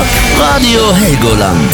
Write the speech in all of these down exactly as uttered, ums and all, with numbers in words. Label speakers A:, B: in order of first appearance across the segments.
A: Radio Helgoland.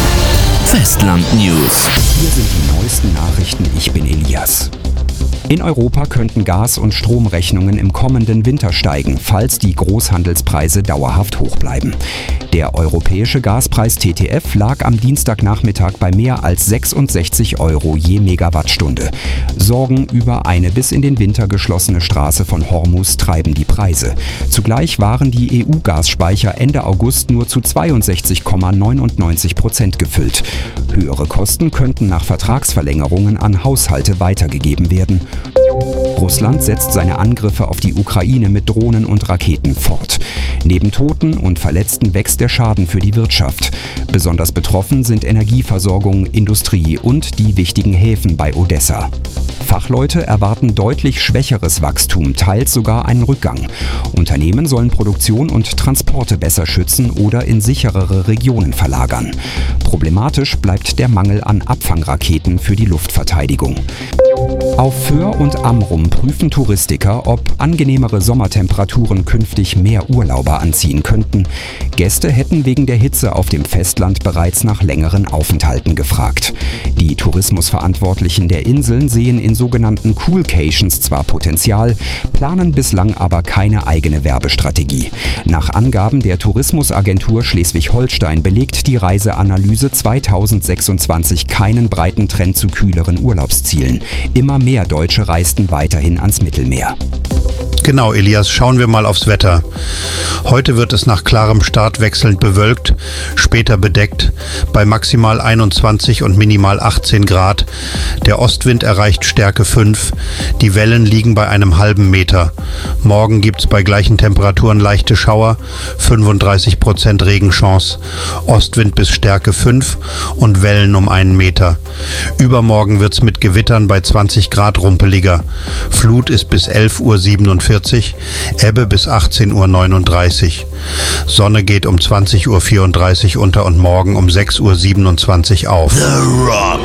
A: Festland News.
B: Hier sind die neuesten Nachrichten. Ich bin Elias. In Europa könnten Gas- und Stromrechnungen im kommenden Winter steigen, falls die Großhandelspreise dauerhaft hoch bleiben. Der europäische Gaspreis T T F lag am Dienstagnachmittag bei mehr als sechsundsechzig Euro je Megawattstunde. Sorgen über eine bis in den Winter geschlossene Straße von Hormuz treiben die Preise. Zugleich waren die E U-Gasspeicher Ende August nur zu zweiundsechzig Komma neunundneunzig Prozent gefüllt. Höhere Kosten könnten nach Vertragsverlängerungen an Haushalte weitergegeben werden. Russland setzt seine Angriffe auf die Ukraine mit Drohnen und Raketen fort. Neben Toten und Verletzten wächst der Schaden für die Wirtschaft. Besonders betroffen sind Energieversorgung, Industrie und die wichtigen Häfen bei Odessa. Fachleute erwarten deutlich schwächeres Wachstum, teils sogar einen Rückgang. Unternehmen sollen Produktion und Transporte besser schützen oder in sicherere Regionen verlagern. Problematisch bleibt der Mangel an Abfangraketen für die Luftverteidigung. Auf Föhr und Amrum prüfen Touristiker, ob angenehmere Sommertemperaturen künftig mehr Urlauber anziehen könnten. Gäste hätten wegen der Hitze auf dem Festland bereits nach längeren Aufenthalten gefragt. Die Tourismusverantwortlichen der Inseln sehen in sogenannten Coolcations zwar Potenzial, planen bislang aber keine eigene Werbestrategie. Nach Angaben der Tourismusagentur Schleswig-Holstein belegt die Reiseanalyse zweitausendsechsundzwanzig keinen breiten Trend zu kühleren Urlaubszielen. Immer mehr Deutsche reisten weiterhin ans Mittelmeer.
C: Genau, Elias, schauen wir mal aufs Wetter. Heute wird es nach klarem Start wechselnd bewölkt, später bedeckt, bei maximal einundzwanzig und minimal achtzehn Grad. Der Ostwind erreicht Stärke fünf, die Wellen liegen bei einem halben Meter. Morgen gibt es bei gleichen Temperaturen leichte Schauer, fünfunddreißig Prozent Regenchance, Ostwind bis Stärke fünf und Wellen um einen Meter. Übermorgen wird es mit Gewittern bei zwanzig Grad rumpeliger. Flut ist bis elf Uhr siebenundvierzig, Ebbe bis achtzehn Uhr neununddreißig. Sonne geht um zwanzig Uhr vierunddreißig unter und morgen um sechs Uhr siebenundzwanzig auf.
A: The Rock.